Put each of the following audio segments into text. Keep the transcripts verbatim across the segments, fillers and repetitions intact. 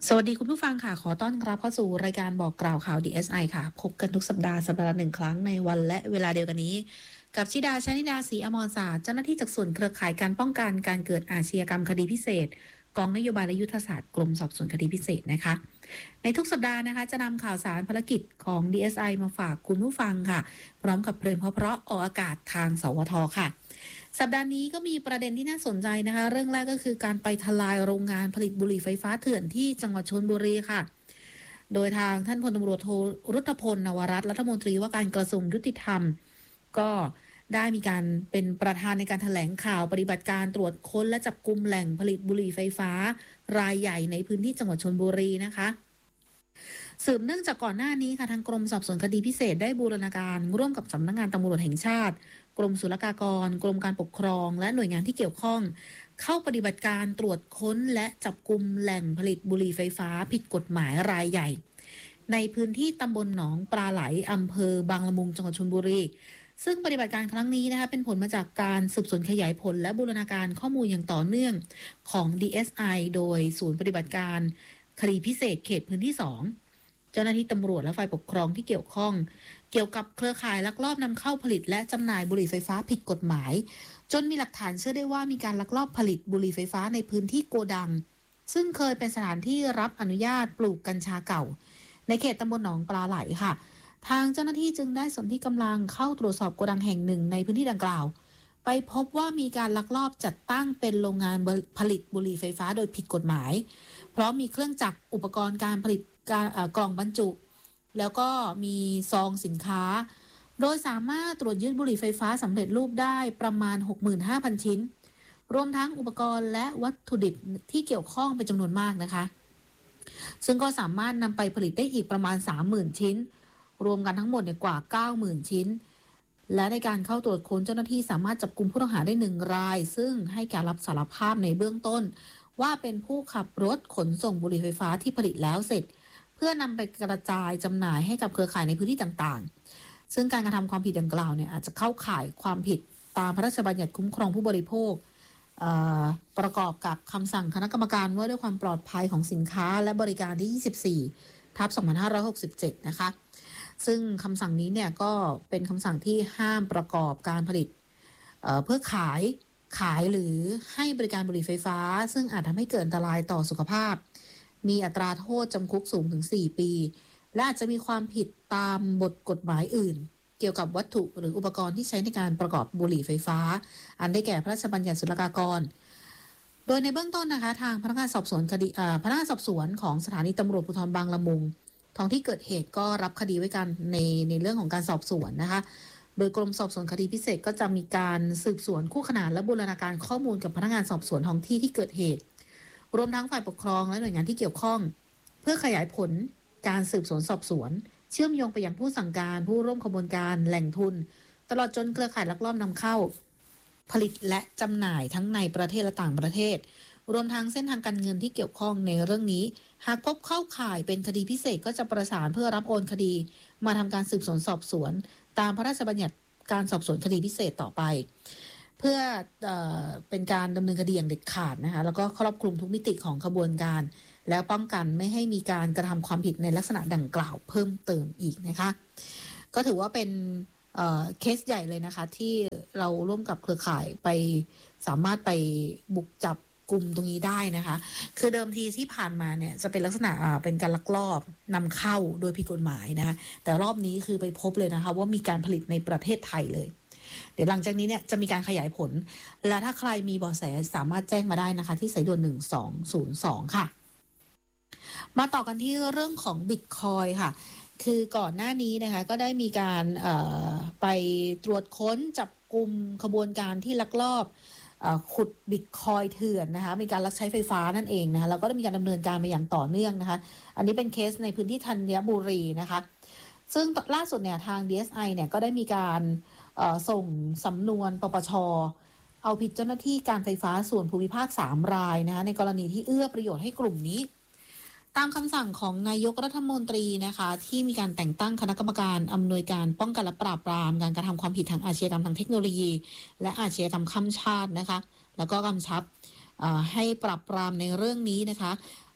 สวัสดีคุณผู้ฟังค่ะขอต้อนรับเข้าสู่รายการบอกกล่าวข่าว ดี เอส ไอ ค่ะพบกันทุกสัปดาห์สัปดาห์ละหนึ่งครั้งในวันและเวลาเดียวกันนี้กับชิดาชนิดาศรีอมรศาสตร์เจ้าหน้าที่จากส่วนเครือข่ายการป้องกันการเกิดอาชญากรรมคดีพิเศษกองนโยบายและยุทธศาสตร์กรมสอบสวนคดีพิเศษนะคะในทุกสัปดาห์นะคะจะนำข่าวสารภารกิจของ ดี เอส ไอ มาฝากคุณผู้ฟังค่ะพร้อมกับเพลงเพราะๆออกอากาศทางสวทค่ะสัปดาห์นี้ก็มีประเด็นที่น่าสนใจนะคะเรื่องแรกก็คือการไปทลายโรงงานผลิตบุหรี่ไฟฟ้าเถื่อนที่จังหวัดชลบุรีค่ะโดยทางท่านพลตำรวจโทรุตพลนวรัตน์รัฐมนตรีว่าการกระทรวงยุติธรรมก็ได้มีการเป็นประธานในการแถลงข่าวปฏิบัติการตรวจค้นและจับกุมแหล่งผลิตบุหรี่ไฟฟ้ารายใหญ่ในพื้นที่จังหวัดชลบุรีนะคะสืบเนื่องจากก่อนหน้านี้ค่ะทางกรมสอบสวนคดีพิเศษได้บูรณาการร่วมกับสำนักงานตำรวจแห่งชาติกรมศุลกากรกรมการปกครองและหน่วยงานที่เกี่ยวข้องเข้าปฏิบัติการตรวจค้นและจับกุมแหล่งผลิตบุหรี่ไฟฟ้าผิดกฎหมายรายใหญ่ในพื้นที่ตำบลหนองปลาไหลอำเภอบางละมุงจังหวัดชลบุรีซึ่งปฏิบัติการครั้งนี้นะคะเป็นผลมาจากการสืบสวนขยายผลและบูรณาการข้อมูลอย่างต่อเนื่องของ ดี เอส ไอ โดยศูนย์ปฏิบัติการคดีพิเศษเขตพื้นที่สองเจ้าหน้าที่ตำรวจและฝ่ายปกครองที่เกี่ยวข้องเกี่ยวกับเครือข่ายลักลอบนำเข้าผลิตและจำหน่ายบุหรี่ไฟฟ้าผิดกฎหมายจนมีหลักฐานเชื่อได้ว่ามีการลักลอบผลิตบุหรี่ไฟฟ้าในพื้นที่โกดังซึ่งเคยเป็นสถานที่รับอนุญาตปลูกกัญชาเก่าในเขตตำบลหนองปลาไหลค่ะทางเจ้าหน้าที่จึงได้สนที่กำลังเข้าตรวจสอบโกดังแห่งหนึ่งในพื้นที่ดังกล่าวไปพบว่ามีการลักลอบจัดตั้งเป็นโรงงานผลิตบุหรี่ไฟฟ้าโดยผิดกฎหมายเพราะมีเครื่องจักรอุปกรณ์การผลิตการกล่องบรรจุแล้วก็มีซองสินค้าโดยสามารถตรวจยึดบุหรี่ไฟฟ้าสำเร็จรูปได้ประมาณ หกหมื่นห้าพัน ชิ้นรวมทั้งอุปกรณ์และวัตถุดิบที่เกี่ยวข้องเป็นจำนวนมากนะคะซึ่งก็สามารถนำไปผลิตได้อีกประมาณ สามหมื่น ชิ้นรวมกันทั้งหมดเนี่ยกว่า เก้าหมื่น ชิ้นและในการเข้าตรวจค้นเจ้าหน้าที่สามารถจับกุมผู้ต้องหาได้หนึ่งรายซึ่งให้การรับสารภาพในเบื้องต้นว่าเป็นผู้ขับรถขนส่งบุหรี่ไฟฟ้าที่ผลิตแล้วเสร็จเพื่อนำไปกระจายจำหน่ายให้กับเครือข่ายในพื้นที่ต่างๆซึ่งการกระทำความผิดดังกล่าวเนี่ยอาจจะเข้าข่ายความผิดตามพระราชบัญญัติคุ้มครองผู้บริโภคประกอบกับคำสั่งคณะกรรมการว่าด้วยความปลอดภัยของสินค้าและบริการที่ยี่สิบสี่ทับสองพันห้าร้อยหกสิบเจ็ดนะคะซึ่งคำสั่งนี้เนี่ยก็เป็นคำสั่งที่ห้ามประกอบการผลิต เอ่อ เพื่อขายขายหรือให้บริการบุหรี่ไฟฟ้าซึ่งอาจทำให้เกิดอันตรายต่อสุขภาพมีอัตราโทษจำคุกสูงถึงสี่ปีและอาจจะมีความผิดตามบทกฎหมายอื่นเกี่ยวกับวัตถุหรืออุปกรณ์ที่ใช้ในการประกอบบุหรี่ไฟฟ้าอันได้แก่พระราชบัญญัติศุลกากรโดยในเบื้องต้นนะคะทางพนักงานสอบสวนคดีพนักงานสอบสวนของสถานีตำรวจภูธรบางละมุงท้องที่เกิดเหตุก็รับคดีไว้กันในในเรื่องของการสอบสวนนะคะโดยกรมสอบสวนคดีพิเศษก็จะมีการสืบสวนคู่ขนานและบูรณาการข้อมูลกับพนักงานสอบสวนท้องที่ที่เกิดเหตุรวมทั้งฝ่ายปกครองและหน่วยงานที่เกี่ยวข้องเพื่อขยายผลการสืบสวนสอบสวนเชื่อมโยงไปยังผู้สั่งการผู้ร่วมขบวนการแหล่งทุนตลอดจนเครือข่ายลักลอบนำเข้าผลิตและจำหน่ายทั้งในประเทศและต่างประเทศรวมทั้งเส้นทางการเงินที่เกี่ยวข้องในเรื่องนี้หากพบเข้าข่ายเป็นคดีพิเศษก็จะประสานเพื่อรับโอนคดีมาทำการสืบสวนสอบสวนตามพระราชบัญญัติการสอบสวนคดีพิเศษต่อไปเพื่อเอ่อเป็นการดำเนินคดีอย่างเด็ดขาดนะคะแล้วก็ครอบคลุมทุกมิติของขบวนการแล้วป้องกันไม่ให้มีการกระทำความผิดในลักษณะดังกล่าวเพิ่มเติมอีกนะคะก็ถือว่าเป็นเอ่อเคสใหญ่เลยนะคะที่เราร่วมกับเครือข่ายไปสามารถไปบุกจับกลุ่มตรงนี้ได้นะคะคือเดิมทีที่ผ่านมาเนี่ยจะเป็นลักษณะอ่าเป็นการลักลอบนำเข้าโดยผิดกฎหมายนะคะแต่รอบนี้คือไปพบเลยนะคะว่ามีการผลิตในประเทศไทยเลยเดี๋ยวหลังจากนี้เนี่ยจะมีการขยายผลและถ้าใครมีเบาะแสสามารถแจ้งมาได้นะคะที่สายด่วนหนึ่งสองศูนย์สองค่ะมาต่อกันที่เรื่องของ Bitcoin ค่ะคือก่อนหน้านี้นะคะก็ได้มีการไปตรวจค้นจับกลุ่มขบวนการที่ลักลอบขุดบิตคอยเถื่อนนะคะมีการลักใช้ไฟฟ้านั่นเองนะคะแล้วก็ได้มีการดำเนินการมาอย่างต่อเนื่องนะคะอันนี้เป็นเคสในพื้นที่ธัญบุรีนะคะซึ่งล่าสุดเนี่ยทาง ดี เอส ไอ เนี่ยก็ได้มีการส่งสำนวนปปช.เอาผิดเจ้าหน้าที่การไฟฟ้าส่วนภูมิภาคสามรายนะคะในกรณีที่เอื้อประโยชน์ให้กลุ่มนี้ตามคำสั่งของนายกรัฐมนตรีนะคะที่มีการแต่งตั้งคณะกรรมการอำนวยการป้องกันและปราบปรามการกระทำความผิดทางอาชญากรรมทางเทคโนโลยีและอาชญากรรมข้ามชาตินะคะแล้วก็กำชับให้ปราบปรามในเรื่องนี้นะคะ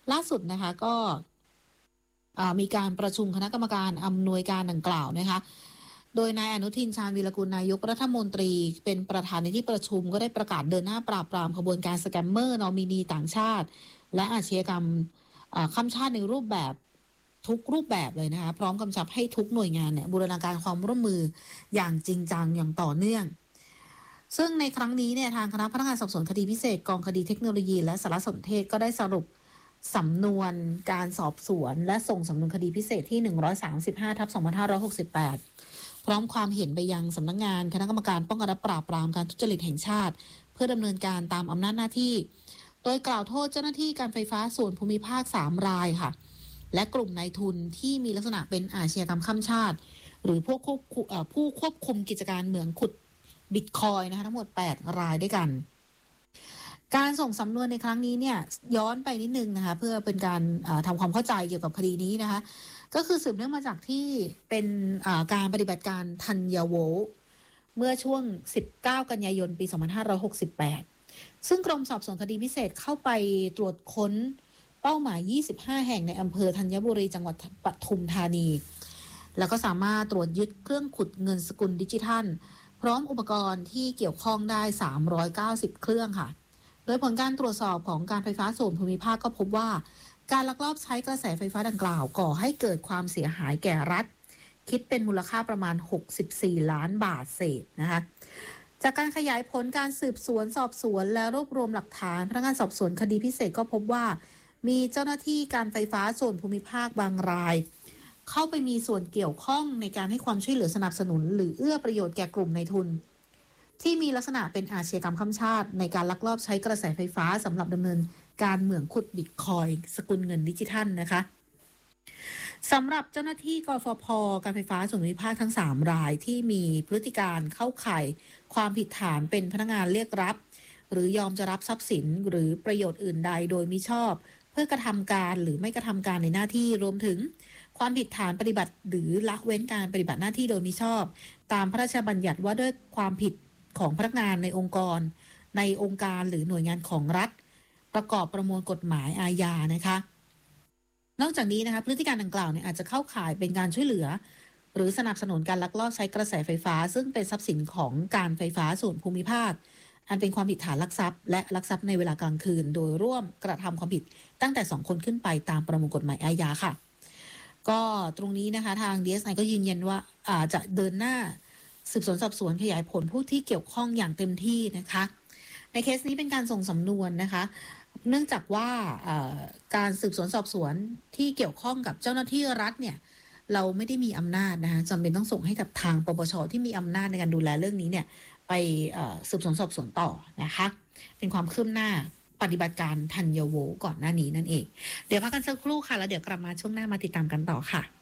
ล่าสุดนะคะก็มีการประชุมคณะกรรมการอำนวยการดังกล่าวนะคะโดยนายอนุทินชาญวีรกุลนายกรัฐมนตรีเป็นประธานในที่ประชุมก็ได้ประกาศเดินหน้าปราบปรามขบวนการสแกมเมอร์นอมินีต่างชาติและอาชญากรรมข้ามชาติในรูปแบบทุกรูปแบบเลยนะคะพร้อมกำชับให้ทุกหน่วยงานเนี่ยบูรณาการความร่วมมืออย่างจริงจังอย่างต่อเนื่องซึ่งในครั้งนี้เนี่ยทางคณะพนักงานสอบสวนคดีพิเศษกองคดีเทคโนโลยีและสารสนเทศก็ได้สรุปสำนวนการสอบสวนและส่งสำนวนคดีพิเศษที่หนึ่งร้อยสามสิบห้าทับสองพันห้าร้อยหกสิบแปดพร้อมความเห็นไปยังสำนักงานคณะกรรมการป้องกันและปราบปรามการทุจริตแห่งชาติเพื่อดำเนินการตามอำนาจหน้าที่โดยกล่าวโทษเจ้าหน้าที่การไฟฟ้าส่วนภูมิภาคสามรายค่ะและกลุ่มนายทุนที่มีลักษณะเป็นอาชญากรรมข้ามชาติหรือผู้ควบคุมผู้ควบคุมกิจการเหมืองขุดบิตคอยน์นะคะทั้งหมดแปดรายด้วยกันการส่งสำนวนในครั้งนี้เนี่ยย้อนไปนิดนึงนะคะเพื่อเป็นการทำความเข้าใจเกี่ยวกับคดีนี้นะคะก็คือสืบเนื่องมาจากที่เป็นการปฏิบัติการธัญโวเมื่อช่วงสิบเก้ากันยายนปีสองพันห้าร้อยหกสิบแปดซึ่งกรมสอบสวนคดีพิเศษเข้าไปตรวจค้นเป้าหมายยี่สิบห้าแห่งในอำเภอธัญบุรีจังหวัดปทุมธานีแล้วก็สามารถตรวจยึดเครื่องขุดเงินสกุลดิจิทัลพร้อมอุปกรณ์ที่เกี่ยวข้องได้สามร้อยเก้าสิบเครื่องค่ะโดยผลการตรวจสอบของการไฟฟ้าส่วนภูมิภาคก็พบว่าการลักลอบใช้กระแสไฟฟ้าดังกล่าวก่อให้เกิดความเสียหายแก่รัฐคิดเป็นมูลค่าประมาณหกสิบสี่ล้านบาทเศษนะคะจากการขยายผลการสืบสวนสอบสวนและรวบรวมหลักฐานพนักงานสอบสวนคดีพิเศษก็พบว่ามีเจ้าหน้าที่การไฟฟ้าส่วนภูมิภาคบางรายเข้าไปมีส่วนเกี่ยวข้องในการให้ความช่วยเหลือสนับสนุนหรือเอื้อประโยชน์แก่กลุ่มนายทุนที่มีลักษณะเป็นอาชญากรรมข้ามชาติในการลักลอบใช้กระแสไฟฟ้าสำหรับดำเนินการเหมืองขุดบิตคอยน์สกุลเงินดิจิทัลนะคะสำหรับเจ้าหน้าที่กฟผ.การไฟฟ้าส่วนภูมิภาคทั้งสามรายที่มีพฤติการเข้าข่ายความผิดฐานเป็นพนักงานเรียกรับหรือยอมจะรับทรัพย์สินหรือประโยชน์อื่นใดโดยมิชอบเพื่อกระทำการหรือไม่กระทำการในหน้าที่รวมถึงความผิดฐานปฏิบัติหรือละเว้นการปฏิบัติหน้าที่โดยมิชอบตามพระราชบัญญัติว่าด้วยความผิดของพนักงานในองค์กรในองค์การหรือหน่วยงานของรัฐประกอบประมวลกฎหมายอาญานะคะนอกจากนี้นะคะพฤติการดังกล่าวเนี่ยอาจจะเข้าข่ายเป็นการช่วยเหลือหรือสนับสนุนการลักลอบใช้กระแสไฟฟ้าซึ่งเป็นทรัพย์สินของการไฟฟ้าส่วนภูมิภาคอันเป็นความผิดฐานลักทรัพย์และลักทรัพย์ในเวลากลางคืนโดยร่วมกระทำความผิดตั้งแต่สองคนขึ้นไปตามประมวลกฎหมายอาญาค่ะก็ตรงนี้นะคะทาง ดี เอส ไอ ก็ยืนยันว่าอาจจะเดินหน้าสืบสวนสอบสวนขยายผลผู้ที่เกี่ยวข้องอย่างเต็มที่นะคะในเคสนี้เป็นการส่งสำนวนนะคะเนื่องจากว่าการสืบสวนสอบสวนที่เกี่ยวข้องกับเจ้าหน้าที่รัฐเนี่ยเราไม่ได้มีอำนาจนะคะจำเป็นต้องส่งให้กับทางปปช.ที่มีอำนาจในการดูแลเรื่องนี้เนี่ยไปสืบสวนสอบสวนต่อนะคะเป็นความคืบหน้าปฏิบัติการธัญโวก่อนหน้านี้นั่นเองเดี๋ยวพักกันสักครู่ค่ะแล้วเดี๋ยวกลับมาช่วงหน้ามาติดตามกันต่อค่ะ